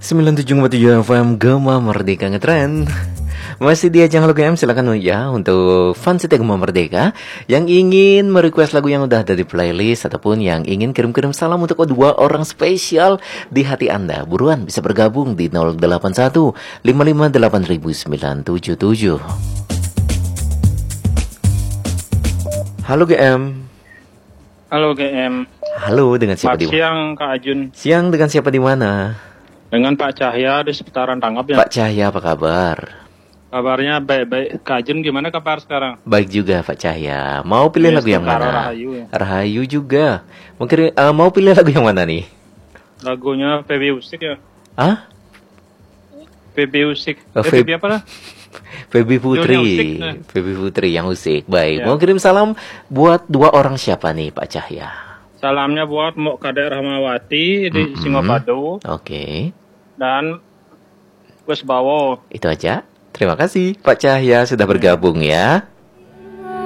97,7 FM Gema Merdeka Ngetren. Masih di ajang Halo GM, silakan ya untuk fans setia Gema Merdeka yang ingin merequest lagu yang udah ada di playlist ataupun yang ingin kirim-kirim salam untuk dua orang spesial di hati Anda. Buruan bisa bergabung di 081 558 Halo GM. Halo GM. Halo, dengan siapa di mana? Siang Kak Ajun. Siang, dengan siapa di mana? Dengan Pak Cahya di seputaran Tanggap ya. Pak Cahya, apa kabar? Kabarnya baik-baik. Kak Ajun gimana kabar sekarang? Baik juga Pak Cahya. Mau pilih lagu yang mana? Rahayu ya. Rahayu juga. Mungkin mau pilih lagu yang mana nih? Lagunya PB Usik ya. Ah? PB Usik. Feb- PB apa lah? Feby Putri. Usik, nah. Feby Putri yang Usik. Baik. Ya. Mau kirim salam buat dua orang siapa nih Pak Cahya? Salamnya buat Mok Kadek Rahmawati di Singopado Oke. dan Gus Bawo. Itu aja. Terima kasih Pak Cahya sudah bergabung ya.